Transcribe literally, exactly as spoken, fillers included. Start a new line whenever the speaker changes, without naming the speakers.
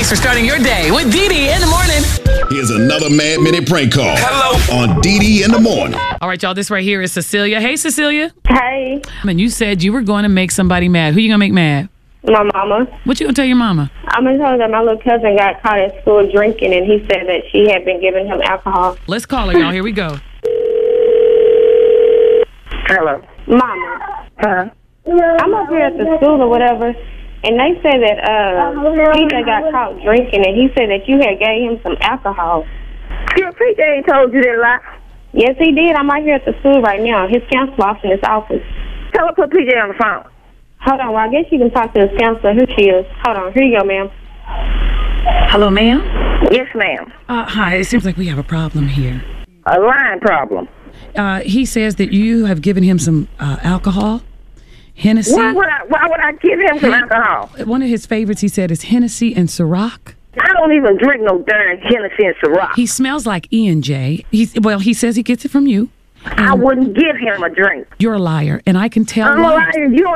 Thanks for starting your day with Dee Dee in the morning.
Here's another Mad Minute prank call.
Hello.
On Dee Dee in the morning.
All right, y'all, this right here is Cecilia. Hey, Cecilia.
Hey,
And you said you were going to make somebody mad. Who you going to make mad?
my mama.
What you going to tell your mama?
I'm gonna tell her that my little cousin got caught at school drinking, and he said that she had been giving him alcohol.
Let's call her, y'all. Here we go.
Hello.
Mama,
Huh?
I'm up here at the school or whatever, and they said that uh, P J got caught drinking, and he said that you had gave him some alcohol.
Your P J ain't told you that lie.
Yes, he did. I'm right here at the school right now. His counselor off in his office.
Tell her put P J on the phone.
Hold on, well, I guess you can talk to his counselor. Here she is. Hold on. Here you go, ma'am.
Hello, ma'am.
Yes, ma'am.
Uh, hi, it seems like we have a problem here.
A line problem.
Uh, he says that you have given him some uh, alcohol, Hennessy.
Why would I? Why would I give him some alcohol?
One of his favorites, he said, is Hennessy and Ciroc.
I don't even drink no darn Hennessy and Ciroc.
He smells like E and J. He's, well, he says he gets it from you.
I wouldn't give him a drink.
You're a liar, and I can tell
I'm a
liars.
liar. You don't